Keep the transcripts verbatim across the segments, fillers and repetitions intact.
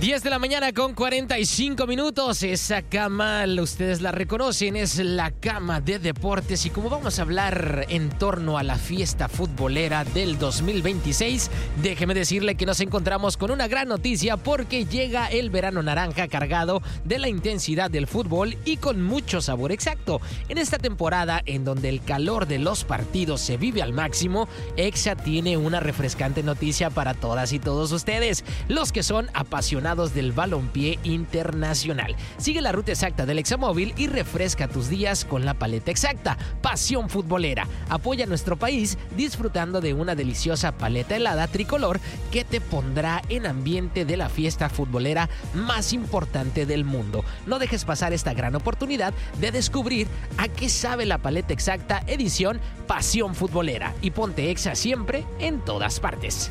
diez de la mañana con cuarenta y cinco minutos. Esa cama, ustedes la reconocen, es la cama de deportes. Y como vamos a hablar en torno a la fiesta futbolera del dos mil veintiséis, déjeme decirle que nos encontramos con una gran noticia, porque llega el verano naranja cargado de la intensidad del fútbol y con mucho sabor exacto. En esta temporada, en donde el calor de los partidos se vive al máximo, Exa tiene una refrescante noticia para todas y todos ustedes, los que son apasionados del balompié internacional. Sigue la ruta exacta del Examóvil y refresca tus días con la paleta exacta. Pasión futbolera. Apoya a nuestro país disfrutando de una deliciosa paleta helada tricolor que te pondrá en ambiente de la fiesta futbolera más importante del mundo. No dejes pasar esta gran oportunidad de descubrir a qué sabe la paleta exacta edición Pasión futbolera. Y ponte Exa siempre, en todas partes.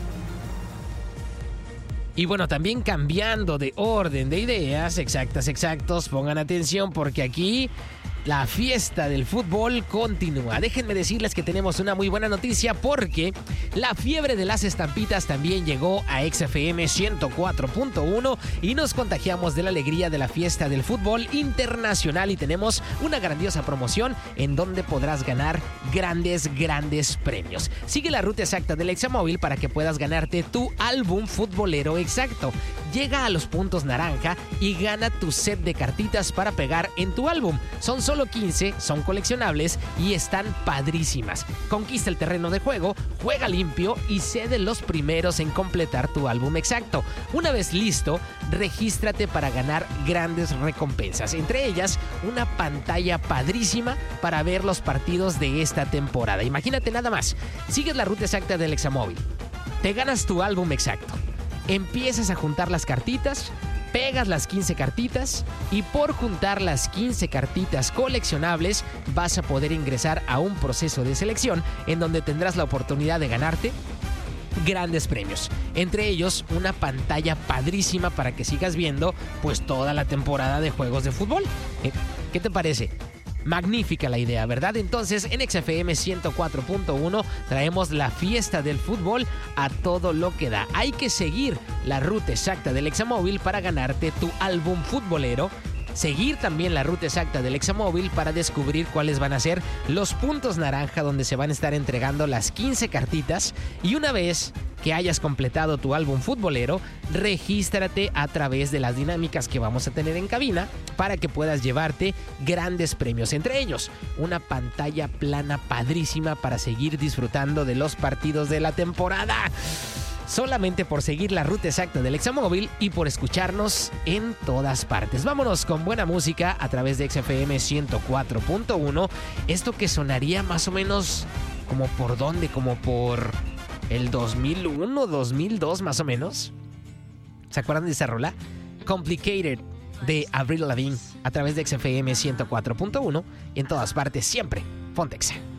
Y bueno, también cambiando de orden de ideas, exactas, exactos, pongan atención, porque aquí la fiesta del fútbol continúa. Déjenme decirles que tenemos una muy buena noticia, porque la fiebre de las estampitas también llegó a Exa F M ciento cuatro punto uno y nos contagiamos de la alegría de la fiesta del fútbol internacional, y tenemos una grandiosa promoción en donde podrás ganar grandes, grandes premios. Sigue la ruta exacta del Examóvil para que puedas ganarte tu álbum futbolero exacto. Llega a los puntos naranja y gana tu set de cartitas para pegar en tu álbum. Son solo quince, son coleccionables y están padrísimas. Conquista el terreno de juego, juega limpio y sé de los primeros en completar tu álbum exacto. Una vez listo, regístrate para ganar grandes recompensas, entre ellas una pantalla padrísima para ver los partidos de esta temporada. Imagínate nada más, sigues la ruta exacta del Examóvil, te ganas tu álbum exacto, empiezas a juntar las cartitas, pegas las quince cartitas, y por juntar las quince cartitas coleccionables vas a poder ingresar a un proceso de selección en donde tendrás la oportunidad de ganarte grandes premios, entre ellos una pantalla padrísima para que sigas viendo pues toda la temporada de juegos de fútbol. ¿Qué te parece? Magnífica la idea, ¿verdad? Entonces, en Exa F M ciento cuatro punto uno traemos la fiesta del fútbol a todo lo que da. Hay que seguir la ruta exacta del Examóvil para ganarte tu álbum futbolero. Seguir también la ruta exacta del Examóvil para descubrir cuáles van a ser los puntos naranja donde se van a estar entregando las quince cartitas. Y una vez que hayas completado tu álbum futbolero, regístrate a través de las dinámicas que vamos a tener en cabina para que puedas llevarte grandes premios, entre ellos una pantalla plana padrísima para seguir disfrutando de los partidos de la temporada. Solamente por seguir la ruta exacta del Examóvil y por escucharnos en todas partes. Vámonos con buena música a través de Exa F M ciento cuatro punto uno. Esto que sonaría más o menos como por dónde, como por el dos mil uno, dos mil dos más o menos. ¿Se acuerdan de esa rola? Complicated, de Avril Lavigne, a través de Exa F M ciento cuatro punto uno. En todas partes, siempre. Ponte Exa.